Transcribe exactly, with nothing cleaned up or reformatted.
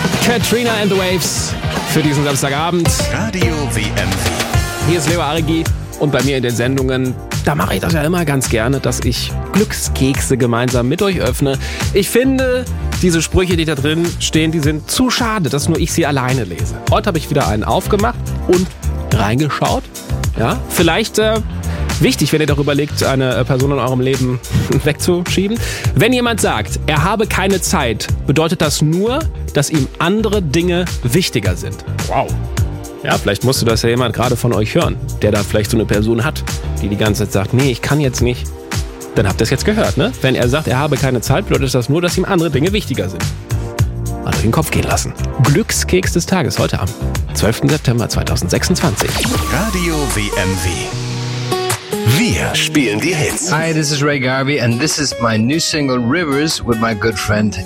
Katrina and the Waves für diesen Samstagabend. Radio W M W. Hier ist Leo Arigi und bei mir in den Sendungen, da mache ich das ja immer ganz gerne, dass ich Glückskekse gemeinsam mit euch öffne. Ich finde, diese Sprüche, die da drin stehen, die sind zu schade, dass nur ich sie alleine lese. Heute habe ich wieder einen aufgemacht und reingeschaut. Ja, vielleicht äh, wichtig, wenn ihr darüber überlegt, eine Person in eurem Leben wegzuschieben. Wenn jemand sagt, er habe keine Zeit, bedeutet das nur, dass ihm andere Dinge wichtiger sind. Wow. Ja, vielleicht musste das ja jemand gerade von euch hören, der da vielleicht so eine Person hat, die die ganze Zeit sagt, nee, ich kann jetzt nicht. Dann habt ihr es jetzt gehört, ne? Wenn er sagt, er habe keine Zeit, bedeutet das nur, dass ihm andere Dinge wichtiger sind. Mal durch den Kopf gehen lassen. Glückskeks des Tages heute am zwölften September zweitausendsechsundzwanzig. Radio W M W. Wir spielen die Hits. Hi, this is Ray Garvey and this is my new single Rivers with my good friend